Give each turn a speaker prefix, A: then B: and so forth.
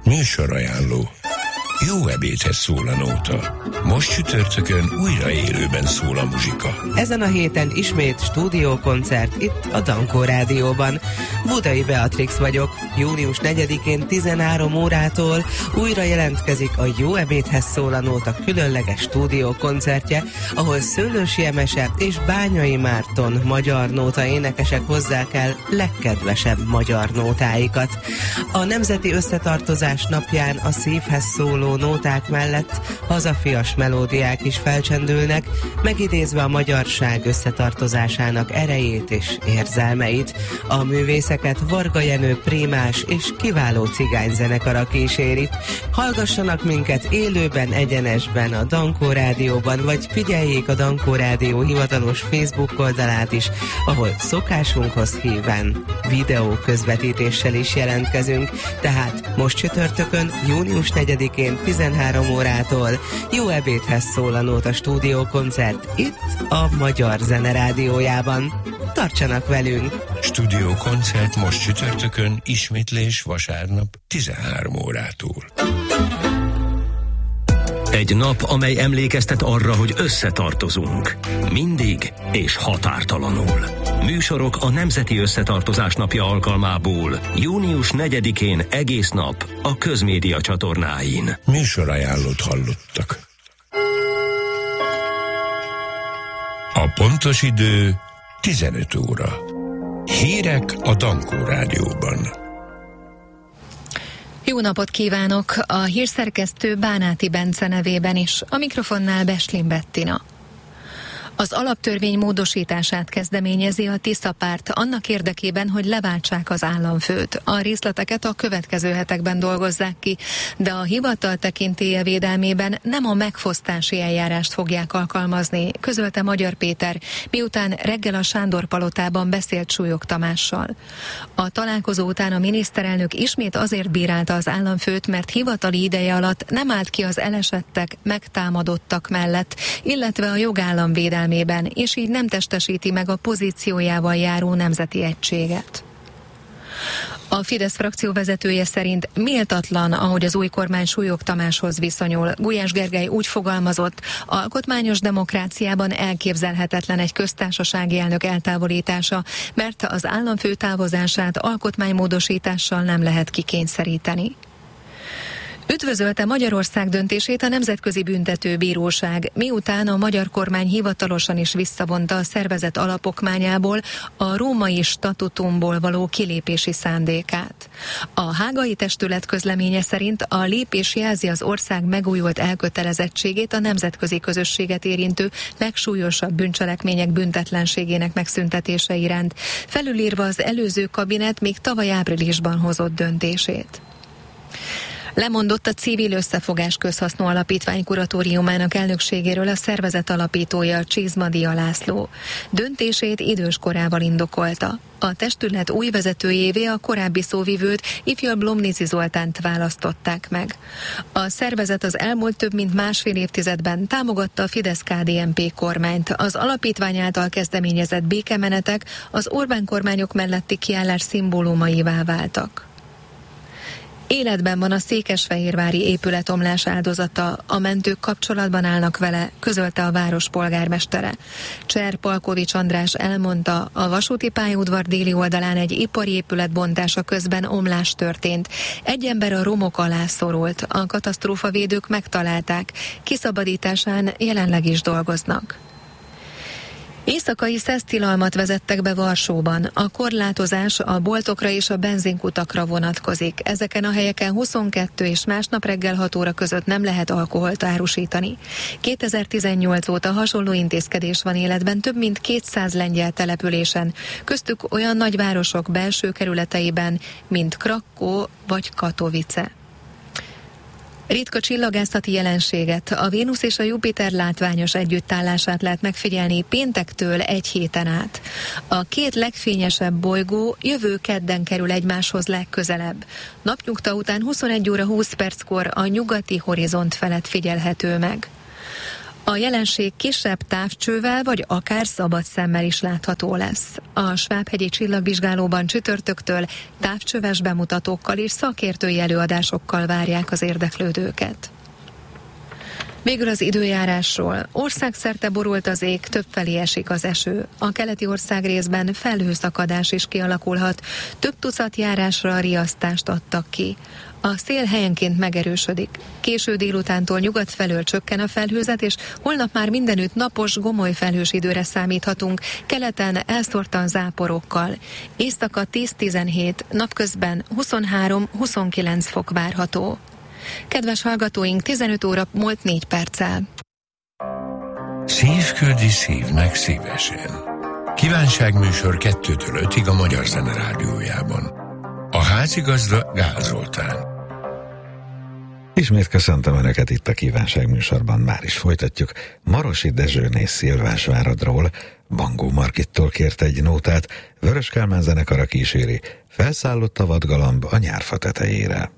A: Műsorajánló. Jó ebédhez szól a nóta. Most csütörtökön újra élőben szól a muzsika.
B: Ezen a héten ismét stúdiókoncert itt a Dankó Rádióban. Budai Beatrix vagyok. Június 4-én 13 órától újra jelentkezik a Jó ebédhez szól a nóta különleges stúdiókoncertje, ahol Szőlősi Emese és Bányai Márton magyar nóta énekesek hozzák el legkedvesebb magyar nótáikat. A Nemzeti Összetartozás napján a szívhez szóló nóták mellett hazafias melódiák is felcsendülnek, megidézve a magyarság összetartozásának erejét és érzelmeit. A művészeket Varga Jenő prémás és kiváló cigányzenekara kíséri. Hallgassanak minket élőben, egyenesben a Dankó Rádióban, vagy figyeljék a Dankó Rádió hivatalos Facebook oldalát is, ahol szokásunkhoz híven videó közvetítéssel is jelentkezünk. Tehát most csütörtökön, június 4-én 13 órától Jó ebédhez szól a nóta stúdiókoncert itt a Magyar Zene Rádiójában. Tartsanak velünk!
A: Stúdiókoncert most csütörtökön, ismétlés vasárnap 13 órától.
C: Egy nap, amely emlékeztet arra, hogy összetartozunk. Mindig és határtalanul. Műsorok a Nemzeti Összetartozás napja alkalmából június 4-én egész nap a Közmédia csatornáin.
A: Műsorajánlót hallottak. A pontos idő 15 óra. Hírek a Dankó Rádióban.
D: Jó napot kívánok! A hírszerkesztő Bánáti Bence nevében is, a mikrofonnál Beslin Bettina. Az alaptörvény módosítását kezdeményezi a Tisza párt annak érdekében, hogy leváltsák az államfőt. A részleteket a következő hetekben dolgozzák ki, de a hivatal tekintélye védelmében nem a megfosztási eljárást fogják alkalmazni, közölte Magyar Péter, miután reggel a Sándor-palotában beszélt Súlyog Tamással. A találkozó után a miniszterelnök ismét azért bírálta az államfőt, mert hivatali ideje alatt nem állt ki az elesettek, megtámadottak mellett, illetve a jogállam védelmében, és így nem testesíti meg a pozíciójával járó nemzeti egységet. A Fidesz frakció vezetője szerint méltatlan, ahogy az új kormány Súlyog Tamáshoz viszonyul. Gulyás Gergely úgy fogalmazott, alkotmányos demokráciában elképzelhetetlen egy köztársasági elnök eltávolítása, mert az államfő távozását alkotmánymódosítással nem lehet kikényszeríteni. Üdvözölte Magyarország döntését a Nemzetközi Büntetőbíróság, miután a magyar kormány hivatalosan is visszavonta a szervezet alapokmányából a római statutumból való kilépési szándékát. A hágai testület közleménye szerint a lépés jelzi az ország megújult elkötelezettségét a nemzetközi közösséget érintő legsúlyosabb bűncselekmények büntetlenségének megszüntetése iránt, felülírva az előző kabinet még tavaly áprilisban hozott döntését. Lemondott a Civil Összefogás Közhasznú Alapítvány kuratóriumának elnökségéről a szervezet alapítója, Csizmadia László. Döntését idős korával indokolta. A testület új vezetőjévé a korábbi szóvivőt, ifjabb Blomnici Zoltánt választották meg. A szervezet az elmúlt több mint másfél évtizedben támogatta a Fidesz-KDNP kormányt. Az alapítvány által kezdeményezett békemenetek az Orbán kormányok melletti kiállás szimbólumaivá váltak. Életben van a székesfehérvári épületomlás áldozata, a mentők kapcsolatban állnak vele, közölte a város polgármestere. Cser Palkovics András elmondta, a vasúti pályaudvar déli oldalán egy ipari épület bontása közben omlás történt. Egy ember a romok alá szorult, a katasztrófavédők megtalálták, kiszabadításán jelenleg is dolgoznak. Éjszakai szesztilalmat vezettek be Varsóban. A korlátozás a boltokra és a benzinkutakra vonatkozik. Ezeken a helyeken 22 és másnap reggel 6 óra között nem lehet alkoholt árusítani. 2018 óta hasonló intézkedés van életben több mint 200 lengyel településen, köztük olyan nagyvárosok belső kerületeiben, mint Krakkó vagy Katowice. Ritka csillagászati jelenséget, a Vénusz és a Jupiter látványos együttállását lehet megfigyelni péntektől egy héten át. A két legfényesebb bolygó jövő kedden kerül egymáshoz legközelebb. Napnyugta után 21 óra 20 perckor a nyugati horizont felett figyelhető meg. A jelenség kisebb távcsővel vagy akár szabad szemmel is látható lesz. A Svábhegyi Csillagvizsgálóban csütörtöktől távcsöves bemutatókkal és szakértői előadásokkal várják az érdeklődőket. Végül az időjárásról. Országszerte borult az ég, többfelé esik az eső. A keleti országrészben felhőszakadás is kialakulhat. Több tucat járásra riasztást adtak ki. A szél helyenként megerősödik. Késő délutántól nyugat felől csökken a felhőzet, és holnap már mindenütt napos, gomoly felhős időre számíthatunk, keleten elszórtan záporokkal. Éjszaka 10-17, napközben 23-29 fok várható. Kedves hallgatóink, 15 óra múlt 4 perccel.
A: Szívköldi szívnek szívesen. Kívánságműsor 2-től 5-ig a Magyar Zene Rádiójában. A házigazda Gál Zoltán.
E: Ismét köszöntöm Önöket itt a kívánságműsorban, már is folytatjuk. Marosi Dezsőné Szilvásváradról, Bangó Margittól kért egy nótát, Vörös Kálmán zenekara kíséri, felszállott a vadgalamb a nyárfa tetejére.